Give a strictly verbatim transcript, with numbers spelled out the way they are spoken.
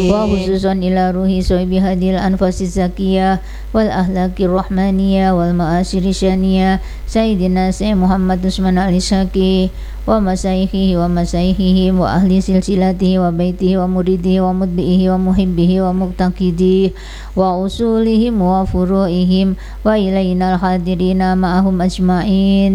وخصوصا إلى روح صاحب هذه الأنفاس الزكية والأخلاق الرحمانية والمآثر الشانية سيدنا سيد محمد عثمان الإسحاقي ومشايخه ومشايخهم وأهل سلسلته وبيته ومريده ومتبعه ومحبه ومقتديه وأصولهم وفروعهم وإلينا الحاضرين معهم أجمعين.